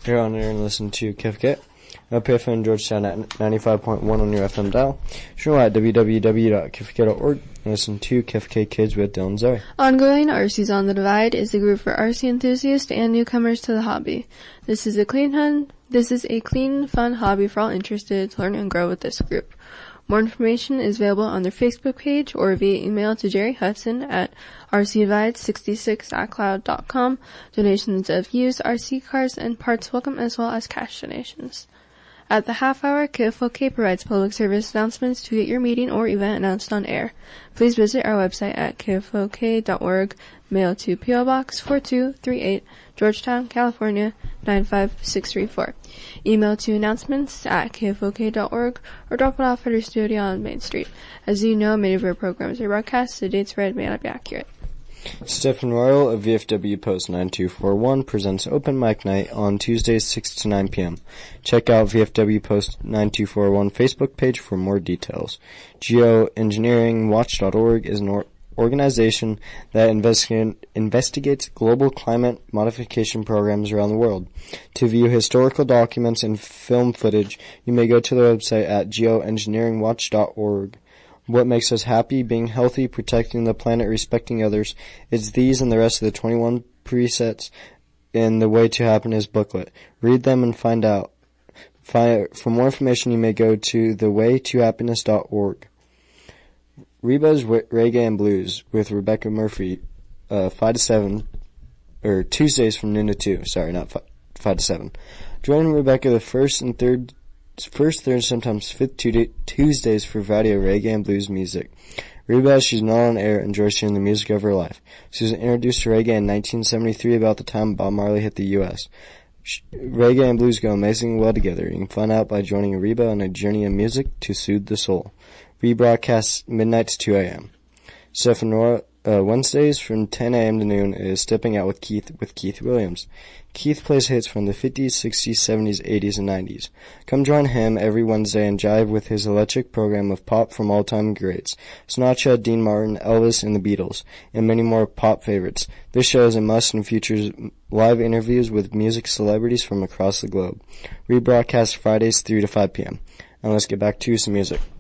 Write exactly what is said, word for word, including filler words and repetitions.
You're on air and listen to K F K, up here in Georgetown at ninety-five point one on your F M dial. Stream at w w w dot k f k dot org and listen to K F K Kids with Dylan and Zoe. Ongoing, R C's On the Divide is a group for R C enthusiasts and newcomers to the hobby. This is a clean fun, this is a clean, fun hobby for all interested to learn and grow with this group. More information is available on their Facebook page or via email to Jerry Hudson at r c divide sixty-six at cloud dot com. Donations of used R C cars and parts welcome, as well as cash donations. At the half hour, K F O K provides public service announcements to get your meeting or event announced on air. Please visit our website at k f o k dot org, mail to P O Box four two three eight, Georgetown, California nine five six three four. Email to announcements at k f o k dot org or drop it off at our studio on Main Street. As you know, many of our programs are broadcast, so dates read may not be accurate. Stephen Royal of V F W Post nine two four one presents Open Mic Night on Tuesdays six to nine p.m. Check out V F W Post nine two four one Facebook page for more details. geoengineering watch dot org is an or- organization that investigate, investigates global climate modification programs around the world. To view historical documents and film footage, you may go to the website at geoengineering watch dot org. What makes us happy, being healthy, protecting the planet, respecting others, is these and the rest of the twenty-one presets in the Way to Happiness booklet. Read them and find out. Find, for more information, you may go to the way to happiness dot org. Reba's Reggae and Blues with Rebecca Murphy, uh, five to seven, or Tuesdays from noon to two, sorry, not five, five to seven. Join Rebecca the first and third First, third, sometimes fifth Tuesdays for variety of reggae and blues music. Reba, she's not on air, enjoys hearing the music of her life. She was introduced to reggae in nineteen seventy-three, about the time Bob Marley hit the U S Reggae and blues go amazingly well together. You can find out by joining Reba on a journey in music to soothe the soul. Rebroadcasts midnight to two a.m. Stephen Royal, uh, Wednesdays from ten a.m. to noon is Stepping Out with Keith with Keith Williams. Keith plays hits from the fifties, sixties, seventies, eighties, and nineties. Come join him every Wednesday and jive with his electric program of pop from all-time greats. Sinatra, Dean Martin, Elvis, and the Beatles, and many more pop favorites. This show is a must and features live interviews with music celebrities from across the globe. Rebroadcast Fridays three to five p.m. And let's get back to some music.